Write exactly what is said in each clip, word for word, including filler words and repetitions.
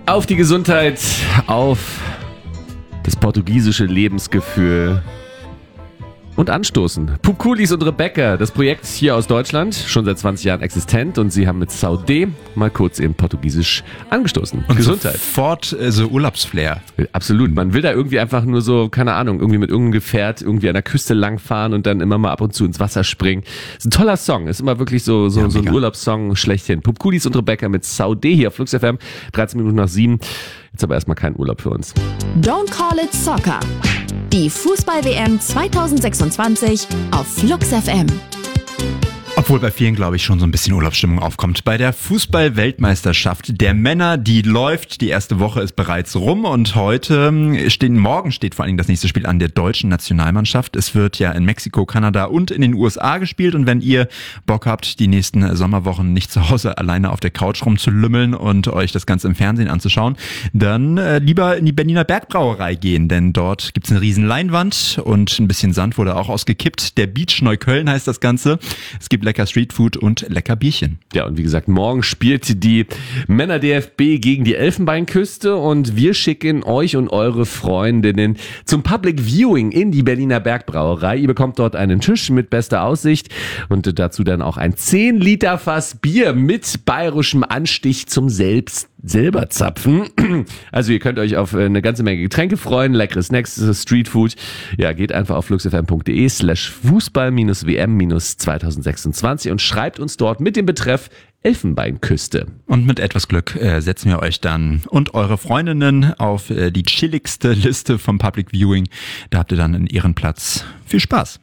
Auf die Gesundheit, auf das portugiesische Lebensgefühl und anstoßen. Pukulis und Rebecca, das Projekt hier aus Deutschland, schon seit zwanzig Jahren existent und sie haben mit Saudé mal kurz eben portugiesisch angestoßen. Und Gesundheit. Sofort äh, so Urlaubsflair. Absolut. Man will da irgendwie einfach nur so, keine Ahnung, irgendwie mit irgendeinem Gefährt irgendwie an der Küste langfahren und dann immer mal ab und zu ins Wasser springen. Ist ein toller Song. Ist immer wirklich so, so, Ja, so ein mega. Urlaubssong schlechthin. Pukulis und Rebecca mit Saudé hier auf Flux F M. dreizehn Minuten nach sieben. Jetzt aber erstmal kein Urlaub für uns. Don't Call It Soccer. Die Fußball-W M zwanzig sechsundzwanzig auf Flux F M. Obwohl bei vielen, glaube ich, schon so ein bisschen Urlaubsstimmung aufkommt. Bei der Fußball-Weltmeisterschaft der Männer, die läuft. Die erste Woche ist bereits rum und heute stehen, morgen steht vor allen Dingen das nächste Spiel an der deutschen Nationalmannschaft. Es wird ja in Mexiko, Kanada und in den U S A gespielt und wenn ihr Bock habt, die nächsten Sommerwochen nicht zu Hause alleine auf der Couch rumzulümmeln und euch das Ganze im Fernsehen anzuschauen, dann äh, lieber in die Berliner Bergbrauerei gehen, denn dort gibt's eine riesen Leinwand und ein bisschen Sand wurde auch ausgekippt. Der Beach Neukölln heißt das Ganze. Es gibt lecker Streetfood und lecker Bierchen. Ja, und wie gesagt, morgen spielt die Männer-D F B gegen die Elfenbeinküste und wir schicken euch und eure Freundinnen zum Public Viewing in die Berliner Bergbrauerei. Ihr bekommt dort einen Tisch mit bester Aussicht und dazu dann auch ein zehn Liter Fass Bier mit bayerischem Anstich zum Selbst selber zapfen. Also ihr könnt euch auf eine ganze Menge Getränke freuen, leckere Snacks, Streetfood. Ja, geht einfach auf fluxfm.de slash Fußball-W M zwanzig sechsundzwanzig und schreibt uns dort mit dem Betreff Elfenbeinküste. Und mit etwas Glück äh, setzen wir euch dann und eure Freundinnen auf äh, die chilligste Liste vom Public Viewing. Da habt ihr dann einen Ehrenplatz. Viel Spaß!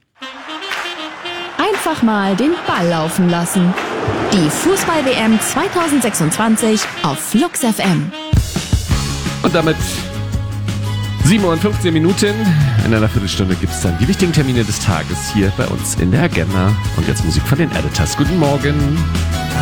Einfach mal den Ball laufen lassen. Die Fußball-W M zwanzig sechsundzwanzig auf Flux F M. Und damit sieben Uhr und fünfzehn Minuten. In einer Viertelstunde gibt es dann die wichtigen Termine des Tages hier bei uns in der Agenda. Und jetzt Musik von den Editors. Guten Morgen.